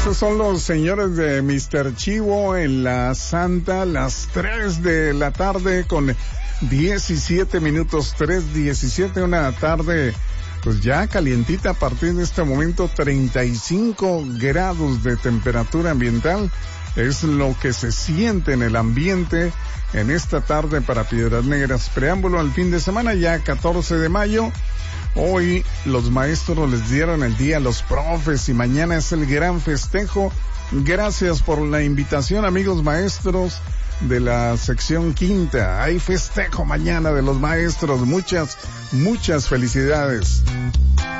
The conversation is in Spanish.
Estos son los señores de Mr. Chivo en la Santa, las 3 de la tarde con 17 minutos, 3:17, una tarde pues ya calientita a partir de este momento, 35 grados de temperatura ambiental, es lo que se siente en el ambiente en esta tarde para Piedras Negras. Preámbulo al fin de semana, ya 14 de mayo. Hoy los maestros les dieron el día a los profes y mañana es el gran festejo. Gracias por la invitación, amigos maestros de la sección quinta. Hay festejo mañana de los maestros. Muchas felicidades.